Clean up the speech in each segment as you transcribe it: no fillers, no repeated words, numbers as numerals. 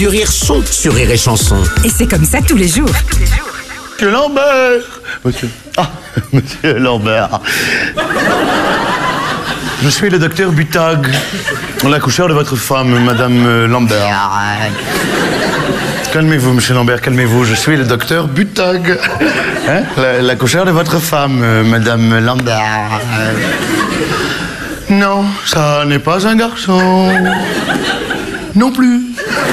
du rire sont sur Rire et Chanson. Et c'est comme ça tous les jours. Monsieur Lambert. Monsieur Lambert. Je suis le docteur Butag, l'accoucheur de votre femme, Madame Lambert. Calmez-vous, Monsieur Lambert, calmez-vous. Je suis le docteur Butag, hein, l'accoucheur de votre femme, Madame Lambert. Non, ça n'est pas un garçon. Non plus.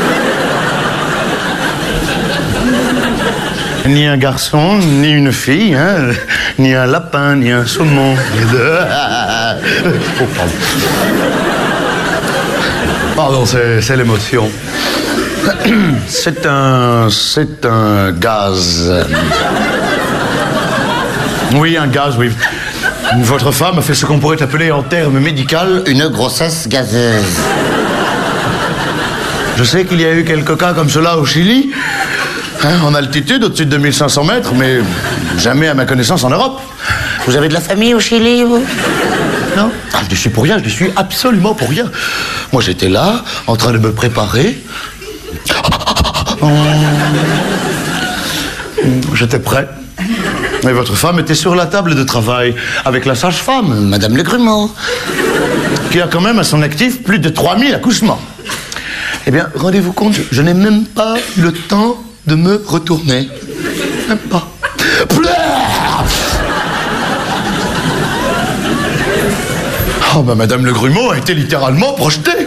Ni un garçon, ni une fille, hein, ni un lapin, ni un saumon. Les deux. Oh, pardon, c'est l'émotion. C'est un gaz. Oui, un gaz, oui. Votre femme a fait ce qu'on pourrait appeler en termes médicaux une grossesse gazeuse. Je sais qu'il y a eu quelques cas comme cela au Chili, hein, en altitude, au-dessus de 2500 mètres, mais jamais à ma connaissance en Europe. Vous avez de la famille au Chili, vous? Non? Ah, je suis pour rien, je suis absolument pour rien. Moi, j'étais là, en train de me préparer. J'étais prêt. Et votre femme était sur la table de travail avec la sage-femme, Madame Le Grumeau, qui a quand même à son actif plus de 3000 accouchements. Eh bien, rendez-vous compte, je n'ai même pas eu le temps de me retourner. Même pas. Oh, bah, Madame Le Grumeau a été littéralement projetée.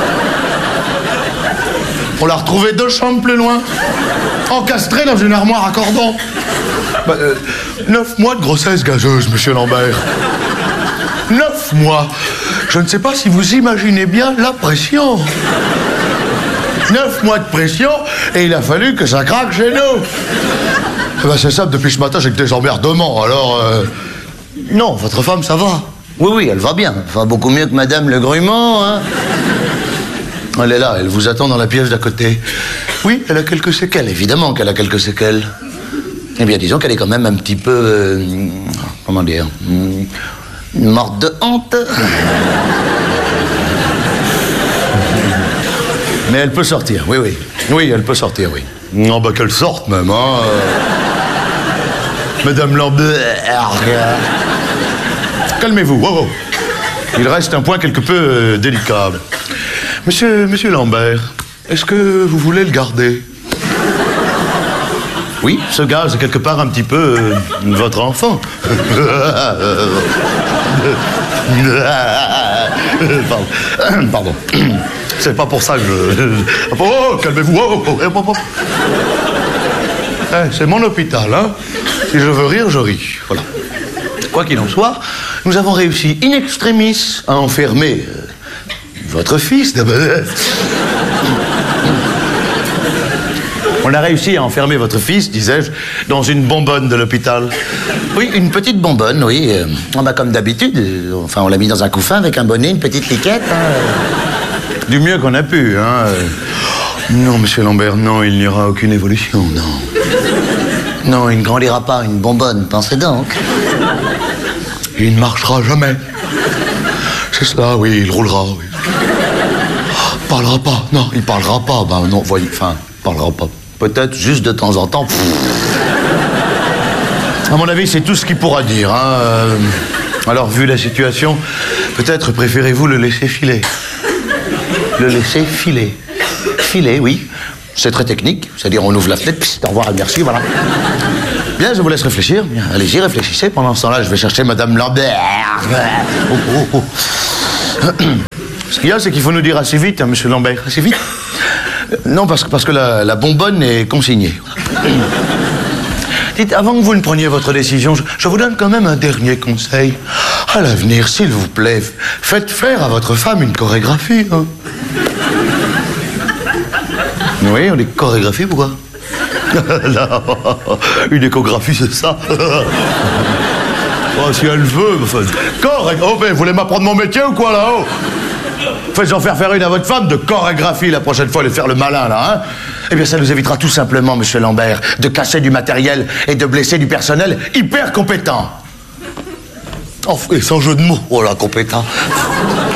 On l'a retrouvée 2 chambres plus loin, encastrée dans une armoire à cordon. 9 mois de grossesse gazeuse, Monsieur Lambert. 9 mois. Je ne sais pas si vous imaginez bien la pression. 9 mois de pression, et il a fallu que ça craque chez nous. Ben c'est ça, depuis ce matin, j'ai que des emmerdements, alors... Non, votre femme, ça va. Oui, elle va bien. Elle va beaucoup mieux que Madame Le Grumeau, hein. Elle est là, elle vous attend dans la pièce d'à côté. Oui, elle a quelques séquelles, évidemment qu'elle a quelques séquelles. Eh bien, disons qu'elle est quand même un petit peu... comment dire... morte de honte. Mais elle peut sortir, oui. Oui, elle peut sortir, oui. Non, bah qu'elle sorte même, hein. Madame Lambert. Calmez-vous, wow. Il reste un point quelque peu délicat. Monsieur Lambert, est-ce que vous voulez le garder? Oui, ce gaz est quelque part un petit peu votre enfant. Pardon. C'est pas pour ça que je... Oh, calmez-vous. C'est mon hôpital, hein. Si je veux rire, je ris. Voilà. Quoi qu'il en soit, nous avons réussi in extremis à enfermer votre fils. On a réussi à enfermer votre fils, disais-je, dans une bonbonne de l'hôpital. Oui, une petite bonbonne, oui. Comme d'habitude. Enfin, on l'a mis dans un couffin avec un bonnet, une petite liquette. Hein. Du mieux qu'on a pu, hein. Non, Monsieur Lambert, non, il n'y aura aucune évolution, non. Non, il ne grandira pas, une bonbonne, pensez donc. Il ne marchera jamais. C'est ça, oui, il roulera, oui. Parlera pas, non, il parlera pas. Ben non, voyez, enfin, parlera pas. Peut-être juste de temps en temps. À mon avis, c'est tout ce qu'il pourra dire, hein. Alors, vu la situation, peut-être préférez-vous le laisser filer. Le laisser filer. Filer, oui. C'est très technique, c'est-à-dire on ouvre la fenêtre, psst, au revoir et merci, voilà. Bien, je vous laisse réfléchir. Bien, allez-y, réfléchissez. Pendant ce temps-là, je vais chercher Madame Lambert. Ce qu'il y a, c'est qu'il faut nous dire assez vite, hein, Monsieur Lambert, assez vite. Non, parce que la bonbonne est consignée. Dites, avant que vous ne preniez votre décision, je vous donne quand même un dernier conseil. À l'avenir, s'il vous plaît, faites faire à votre femme une chorégraphie. Hein. Oui, on dit chorégraphie, pourquoi? Non, une échographie, c'est ça. Oh, si elle veut, enfin... Oh, mais vous voulez m'apprendre mon métier ou quoi, là-haut? Faites-en faire une à votre femme de chorégraphie la prochaine fois, de faire le malin, là, hein. Eh bien, ça nous évitera tout simplement, Monsieur Lambert, de casser du matériel et de blesser du personnel hyper compétent. Oh, et sans jeu de mots, oh là, compétent.